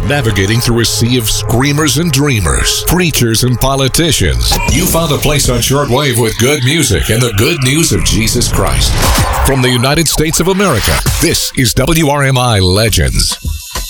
navigating through a sea of screamers and dreamers, preachers and politicians, you found a place on shortwave with good music and the good news of Jesus Christ. From the United States of America, this is WRMI Legends.